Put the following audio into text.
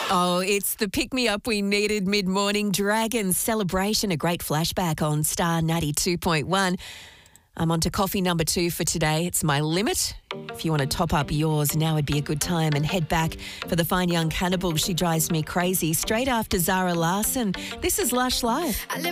Oh, it's the pick-me-up we needed mid-morning. Dragons celebration, a great flashback on Star 92.1. I'm on to coffee number 2 for today. It's my limit. If you want to top up yours, now would be a good time, and head back for the Fine Young Cannibal. She drives me crazy. Straight after Zara Larsson. This is Lush Life.